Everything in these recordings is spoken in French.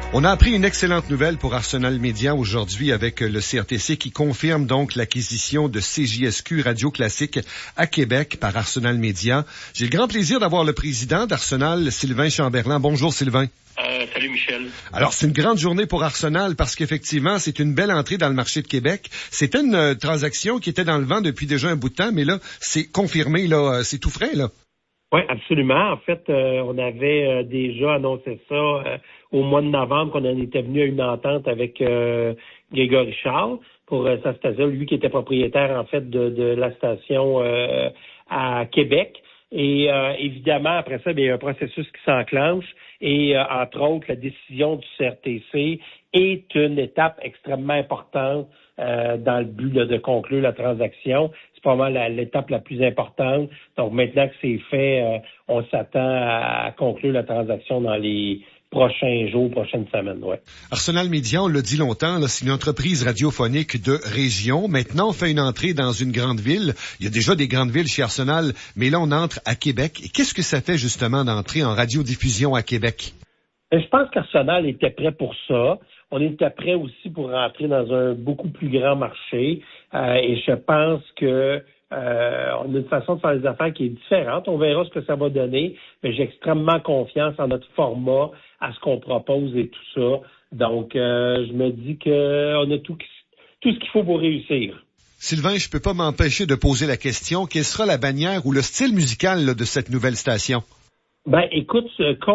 On a appris une excellente nouvelle pour Arsenal Média aujourd'hui avec le CRTC qui confirme donc l'acquisition de CJSQ Radio Classique à Québec par Arsenal Média. J'ai le grand plaisir d'avoir le président d'Arsenal, Sylvain Chamberlain. Bonjour Sylvain. Salut Michel. Alors c'est une grande journée pour Arsenal parce qu'effectivement c'est une belle entrée dans le marché de Québec. C'était une transaction qui était dans le vent depuis déjà un bout de temps, mais là c'est confirmé, là, c'est tout frais là. Oui, absolument. En fait, on avait déjà annoncé ça au mois de novembre, qu'on en était venu à une entente avec Grégory Charles pour sa station, lui qui était propriétaire en fait de la station à Québec. Et évidemment, après ça, il y a un processus qui s'enclenche et entre autres, la décision du CRTC est une étape extrêmement importante dans le but de conclure la transaction. C'est probablement l'étape la plus importante. Donc maintenant que c'est fait, on s'attend à conclure la transaction dans les prochains jours, prochaines semaines. Ouais. Arsenal Média, on l'a dit longtemps, là, c'est une entreprise radiophonique de région. Maintenant, on fait une entrée dans une grande ville. Il y a déjà des grandes villes chez Arsenal, mais là, on entre à Québec. Et qu'est-ce que ça fait justement d'entrer en radiodiffusion à Québec? Je pense qu'Arsenal était prêt pour ça. On était prêt aussi pour rentrer dans un beaucoup plus grand marché. Et je pense que on a une façon de faire les affaires qui est différente. On verra ce que ça va donner, mais j'ai extrêmement confiance en notre format, à ce qu'on propose et tout ça. Donc, je me dis qu'on a tout ce qu'il faut pour réussir. Sylvain, je peux pas m'empêcher de poser la question. Quelle sera la bannière ou le style musical là, de cette nouvelle station? Ben, écoute,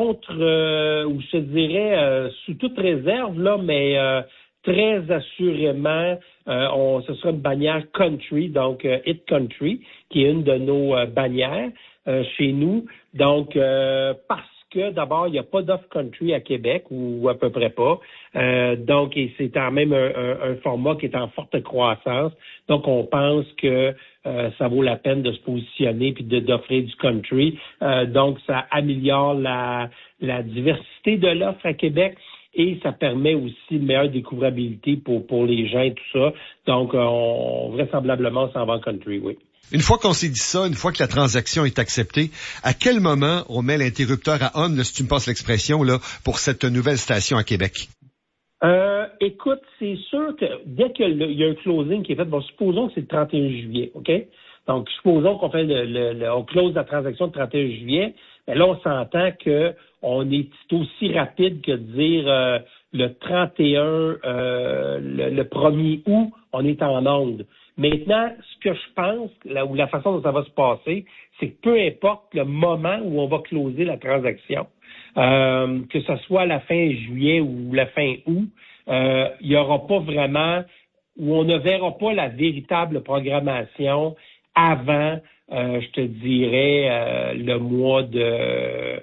ou je te dirais, sous toute réserve, là, mais très assurément, ce sera une bannière country, donc Hit Country, qui est une de nos bannières chez nous. Donc, parce que d'abord, il n'y a pas d'off country à Québec, ou à peu près pas. Donc, et c'est quand même un format qui est en forte croissance. Donc, on pense que ça vaut la peine de se positionner puis d'offrir du country. Donc, ça améliore la diversité de l'offre à Québec. Et ça permet aussi une meilleure découvrabilité pour les gens et tout ça. Donc, vraisemblablement, on s'en va en country, oui. Une fois qu'on s'est dit ça, une fois que la transaction est acceptée, à quel moment on met l'interrupteur à on, là, si tu me passes l'expression, là, pour cette nouvelle station à Québec? Écoute, c'est sûr que dès qu'il y a un closing qui est fait, bon, supposons que c'est le 31 juillet, OK? Donc, supposons qu'on fait on close la transaction le 31 juillet, mais là, on s'entend que on est aussi rapide que de dire le 31, le 1er août, on est en onde. Maintenant, ce que je pense, la façon dont ça va se passer, c'est que peu importe le moment où on va closer la transaction, que ce soit la fin juillet ou la fin août, il n'y aura pas vraiment, ou on ne verra pas la véritable programmation avant, je te dirais, le mois de...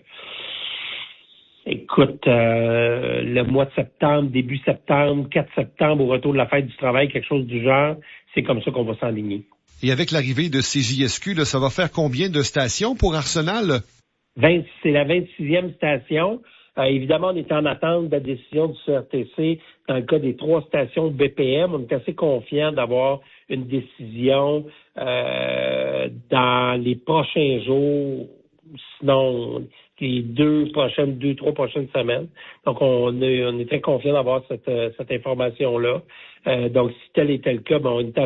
Écoute, le mois de septembre, début septembre, 4 septembre, au retour de la fête du travail, quelque chose du genre, c'est comme ça qu'on va s'enligner. Et avec l'arrivée de CJSQ, là, ça va faire combien de stations pour Arsenal? C'est la 26e station. Évidemment, on est en attente de la décision du CRTC dans le cas des 3 stations de BPM. On est assez confiant d'avoir une décision dans les prochains jours, sinon les 3 prochaines semaines. Donc, on est très confiant d'avoir cette information-là. Donc, si tel était le cas, on est